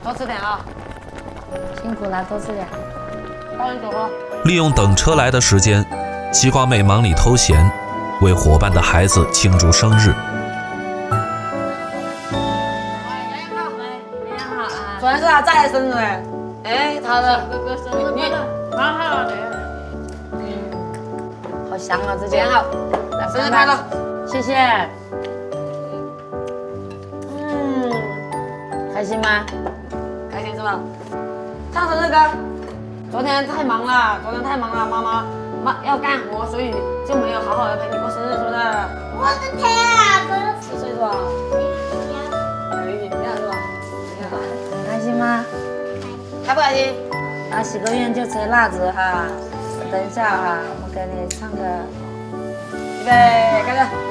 多吃点啊！ 辛苦了，多吃点。 帮你走了。 利用等车来的时间，西瓜妹忙里偷闲，为伙伴的孩子庆祝生日。 你好啊！ 昨天是他在的生日哎，哎，他的哥哥生日快乐！蛮好的。 好香啊，之前好，生日快乐！ 谢谢。开心吗？ 开心是吧？唱生日歌。昨天太忙了，妈妈要干活，所以就没有好好的陪你过生日，是不是？ 我的天啊，哥 4岁是吧？可以，这样是吧？ 很开心吗？ 开不开心？ 啊，许个愿就吹蜡烛哈。等一下啊，我给你唱个。 预备，开始。